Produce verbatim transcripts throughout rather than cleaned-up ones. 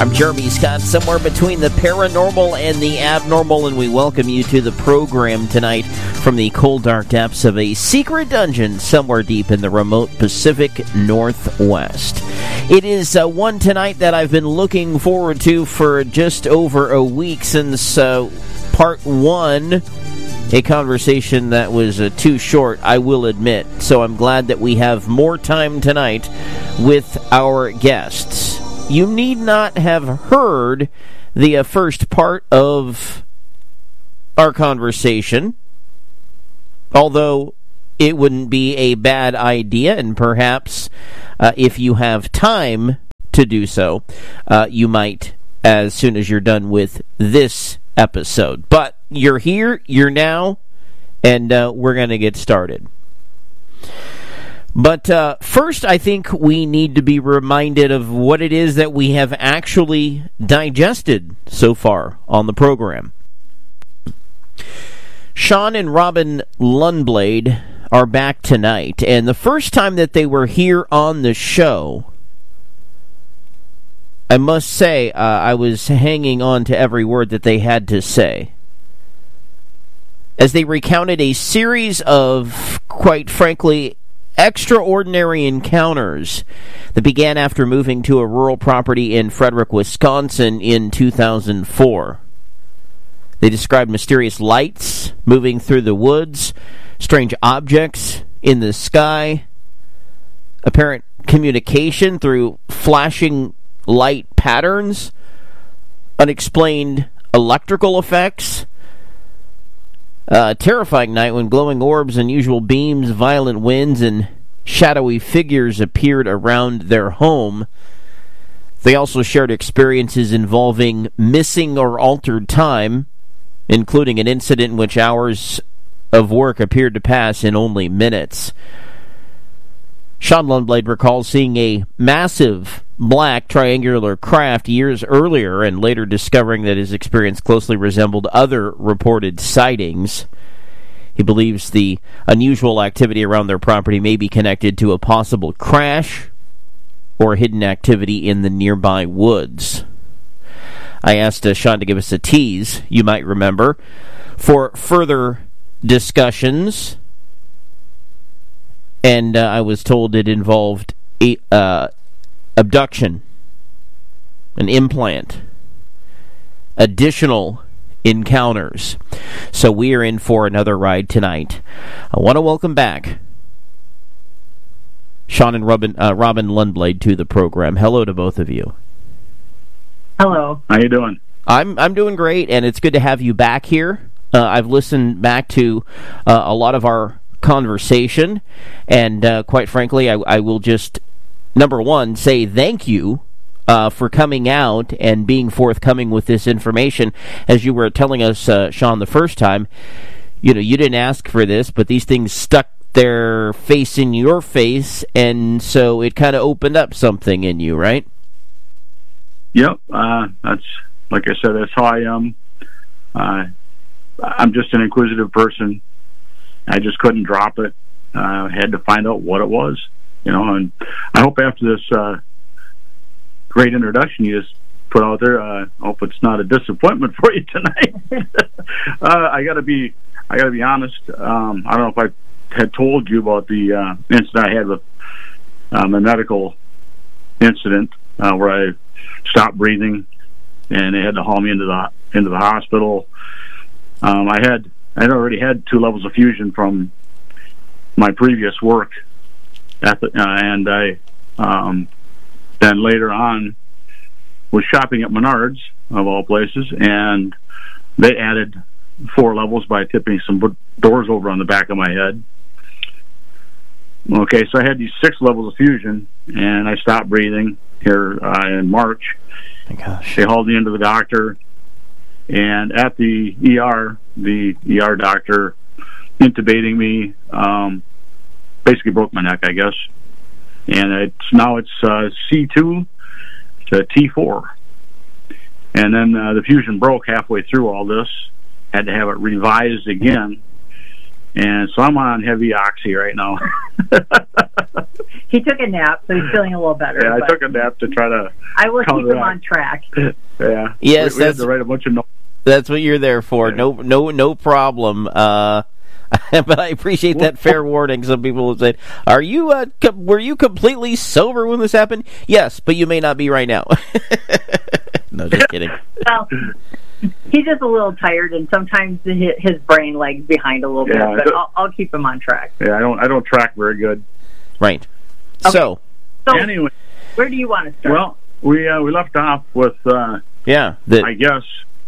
I'm Jeremy Scott, somewhere between the paranormal and the abnormal, and we welcome you to the program tonight from the cold, dark depths of a secret dungeon somewhere deep in the remote Pacific Northwest. It is uh, one tonight that I've been looking forward to for just over a week since uh, part one, a conversation that was uh, too short, I will admit. So I'm glad that we have more time tonight with our guests. You need not have heard the uh, first part of our conversation, although it wouldn't be a bad idea, and perhaps uh, if you have time to do so, uh, you might as soon as you're done with this episode. But you're here, you're now, and uh, we're going to get started. But uh, first, I think we need to be reminded of what it is that we have actually digested so far on the program. Sean and Robin Lundblade are back tonight, and the first time that they were here on the show, I must say uh, I was hanging on to every word that they had to say, as they recounted a series of, quite frankly, extraordinary encounters that began after moving to a rural property in Frederick, Wisconsin in two thousand four. They described mysterious lights moving through the woods, strange objects in the sky, apparent communication through flashing light patterns, unexplained electrical effects, a terrifying night when glowing orbs, unusual beams, violent winds, and shadowy figures appeared around their home. They also shared experiences involving missing or altered time, including an incident in which hours of work appeared to pass in only minutes. Sean Lundblade recalls seeing a massive black triangular craft years earlier and later discovering that his experience closely resembled other reported sightings. He believes the unusual activity around their property may be connected to a possible crash or hidden activity in the nearby woods. I asked uh, Sean to give us a tease, you might remember, for further discussions, and uh, I was told it involved a uh, abduction, an implant, additional encounters. So we are in for another ride tonight. I want to welcome back Sean and Robin, uh, Robin Lundblade to the program. Hello to both of you. Hello. How you doing? I'm I'm doing great, and it's good to have you back here. Uh, I've listened back to uh, a lot of our conversation, and uh, quite frankly, I, I will just, number one, say thank you uh, for coming out and being forthcoming with this information. As you were telling us, uh, Sean, the first time, you know, you didn't ask for this, but these things stuck their face in your face, and so it kind of opened up something in you, right? Yep. Uh, that's, like I said, that's how I am. Uh, I'm just an inquisitive person. I just couldn't drop it. I uh, had to find out what it was, you know, and I hope after this uh, great introduction you just put out there, uh, I hope it's not a disappointment for you tonight. uh, I gotta be, I gotta be honest. Um, I don't know if I had told you about the uh, incident I had with um, a medical incident uh, where I stopped breathing and they had to haul me into the into the hospital. Um, I had I had already had two levels of fusion from my previous work, at the, uh, and I um, then later on was shopping at Menards, of all places, and they added four levels by tipping some doors over on the back of my head. Okay, so I had these six levels of fusion, and I stopped breathing here uh, in March. My gosh. They hauled me into the doctor, and at the E R, the E R doctor intubating me um, basically broke my neck, I guess. And it's now it's uh, C two to T four. And then uh, the fusion broke halfway through all this. Had to have it revised again. And so I'm on heavy oxy right now. He took a nap, so he's feeling a little better. Yeah, I took a nap to try to I will keep him out. on track. Yeah. Yes, we, we that's, had to write a bunch of notes. That's what you're there for. Yeah. No, no, no problem. Uh, but I appreciate that fair warning. Some people have said, "Are you? Uh, com- were you completely sober when this happened?" Yes, but you may not be right now. No, just kidding. Well, he's just a little tired, and sometimes his brain lags behind a little bit. Yeah, but I'll, I'll keep him on track. Yeah, I don't. I don't track very good. Right. Okay. So, so anyway, where do you want to start? Well, we uh, we left off with. Uh, yeah. The, I guess.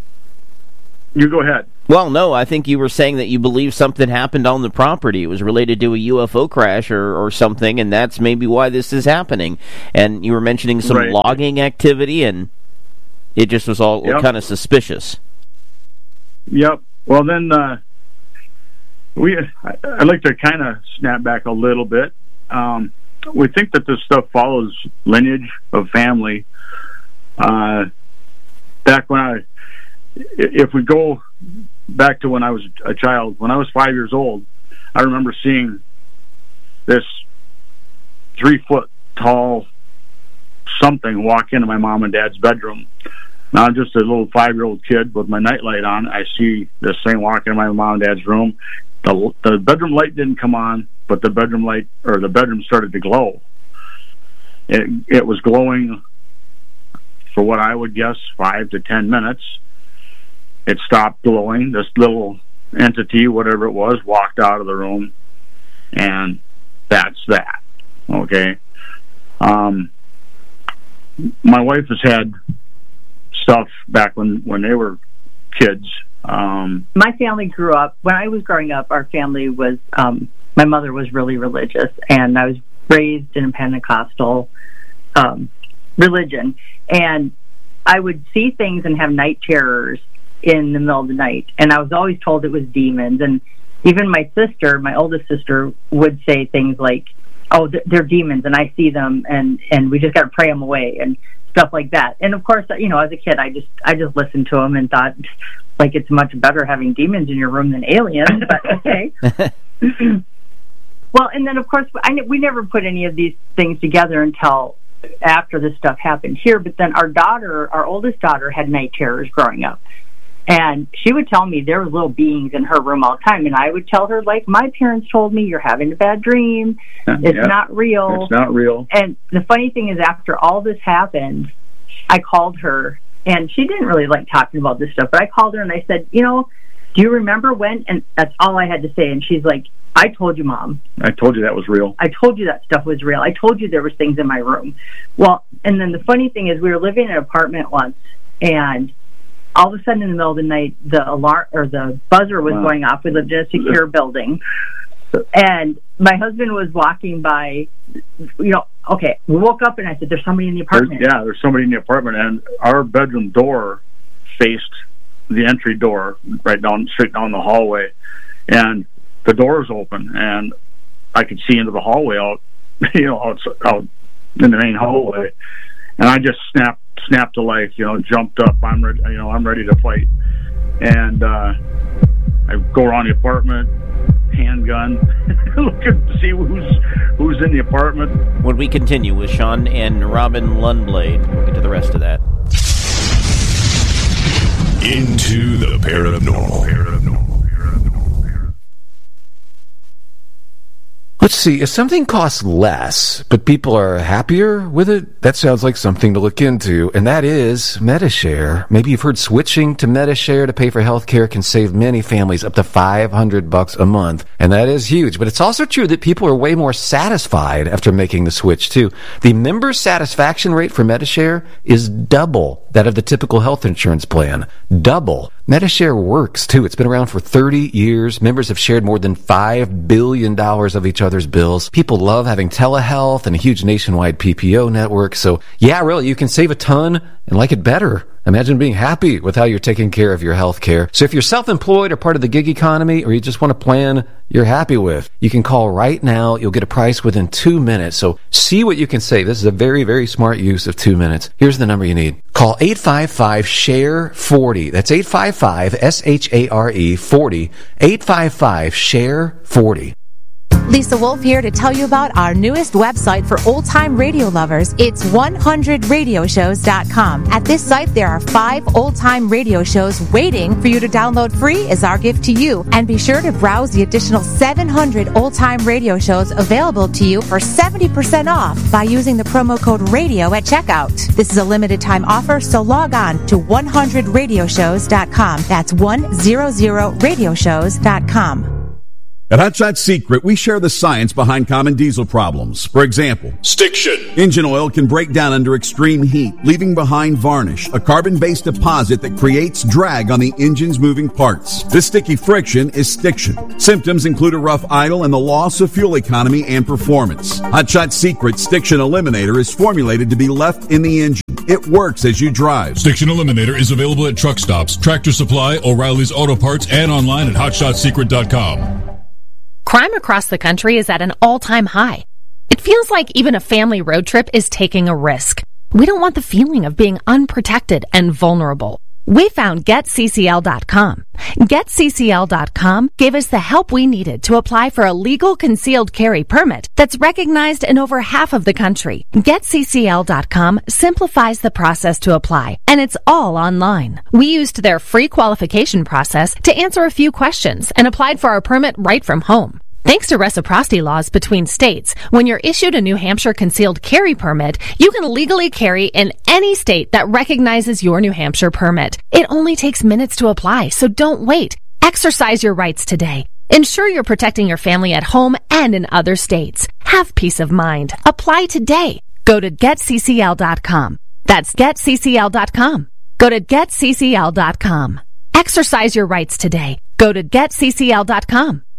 You go ahead. Well, no, I think you were saying that you believe something happened on the property. It was related to a U F O crash or, or something, and that's maybe why this is happening. And you were mentioning some right. logging activity, and it just was all yep. kind of suspicious. Yep. Well, then uh, we. I, I'd like to kind of snap back a little bit. Um, we think that this stuff follows lineage of family. Uh, back when I, if we go back to when I was a child, when I was five years old, I remember seeing this three foot tall something walk into my mom and dad's bedroom. Now I'm just a little five year old kid with my nightlight on. I see this thing walk into my mom and dad's room. The, the bedroom light didn't come on, but the bedroom light or the bedroom started to glow. It it was glowing for what I would guess five to ten minutes. It stopped glowing. This little entity, whatever it was, walked out of the room, and that's that. Okay. Um, my wife has had stuff back when, when they were kids. Um, my family grew up, when I was growing up, our family was, um, my mother was really religious, and I was raised in a Pentecostal um, religion, and I would see things and have night terrors in the middle of the night, and I was always told it was demons. And even my sister, my oldest sister, would say things like, oh, they're demons, and I see them, and, and we just got to pray them away, and stuff like that. And of course, you know, as a kid, I just I just listened to them and thought, like, it's much better having demons in your room than aliens, but okay. Well, and then, of course, I, we never put any of these things together until after this stuff happened here, but then our daughter, our oldest daughter, had night terrors growing up. And she would tell me there were little beings in her room all the time, and I would tell her, like, my parents told me, you're having a bad dream. It's yeah, not real. It's not real. And the funny thing is, after all this happened, I called her, and she didn't really like talking about this stuff, but I called her and I said, you know, do you remember when? And that's all I had to say. And she's like, I told you, Mom. I told you that was real. I told you that stuff was real. I told you there was things in my room. Well, and then the funny thing is, we were living in an apartment once, and all of a sudden in the middle of the night, the alarm or the buzzer was wow. going off. We lived in a secure building, and my husband was walking by. You know, okay, we woke up and I said, "There's somebody in the apartment." There's, yeah, there's somebody in the apartment, and our bedroom door faced the entry door right down, straight down the hallway, and the door was open, and I could see into the hallway out, you know, out, out in the main hallway, and I just snapped. snapped to life, you know, jumped up. I'm ready, you know, I'm ready to fight. And uh, I go around the apartment, handgun, looking to see who's who's in the apartment. When we continue with Sean and Robin Lundblade, we'll get to the rest of that. Into the paranormal. paranormal. Let's see, if something costs less, but people are happier with it, that sounds like something to look into, and that is Medi-Share. Maybe you've heard switching to Medi-Share to pay for health care can save many families up to five hundred bucks a month, and that is huge. But it's also true that people are way more satisfied after making the switch, too. The member satisfaction rate for Medi-Share is double that of the typical health insurance plan. Double. Medi-Share works, too. It's been around for thirty years. Members have shared more than five billion dollars of each other's bills. People love having telehealth and a huge nationwide P P O network. So, yeah, really, you can save a ton and like it better. Imagine being happy with how you're taking care of your health care. So if you're self-employed or part of the gig economy, or you just want to plan you're happy with. You can call right now. You'll get a price within two minutes. So see what you can save. This is a very, very smart use of two minutes. Here's the number you need. Call eight five five, S H A R E, forty. That's eight five five, S H A R E, forty. eight five five, S H A R E, forty. Lisa Wolf here to tell you about our newest website for old-time radio lovers. It's one hundred radio shows dot com. At this site, there are five old-time radio shows waiting for you to download free as our gift to you. And be sure to browse the additional seven hundred old-time radio shows available to you for seventy percent off by using the promo code RADIO at checkout. This is a limited-time offer, so log on to one hundred radio shows dot com. That's one hundred radio shows dot com. At Hot Shot Secret, we share the science behind common diesel problems. For example, Stiction. Engine oil can break down under extreme heat, leaving behind varnish, a carbon-based deposit that creates drag on the engine's moving parts. This sticky friction is stiction. Symptoms include a rough idle and the loss of fuel economy and performance. Hot Shot Secret Stiction Eliminator is formulated to be left in the engine. It works as you drive. Stiction Eliminator is available at truck stops, Tractor Supply, O'Reilly's Auto Parts, and online at hot shot secret dot com. Crime across the country is at an all-time high. It feels like even a family road trip is taking a risk. We don't want the feeling of being unprotected and vulnerable. We found get C C L dot com. get C C L dot com gave us the help we needed to apply for a legal concealed carry permit that's recognized in over half of the country. get C C L dot com simplifies the process to apply, and it's all online. We used their free qualification process to answer a few questions and applied for our permit right from home. Thanks to reciprocity laws between states, when you're issued a New Hampshire concealed carry permit, you can legally carry in any state that recognizes your New Hampshire permit. It only takes minutes to apply, so don't wait. Exercise your rights today. Ensure you're protecting your family at home and in other states. Have peace of mind. Apply today. Go to get C C L dot com. That's get C C L dot com. Go to get C C L dot com. Exercise your rights today. Go to get C C L dot com.